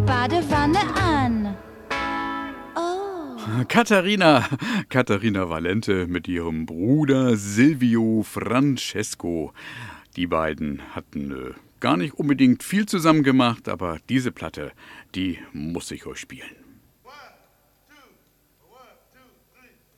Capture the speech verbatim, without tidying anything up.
Badewanne an. Oh. Katharina, Katharina Valente mit ihrem Bruder Silvio Francesco. Die beiden hatten äh, gar nicht unbedingt viel zusammen gemacht, aber diese Platte, die muss ich euch spielen.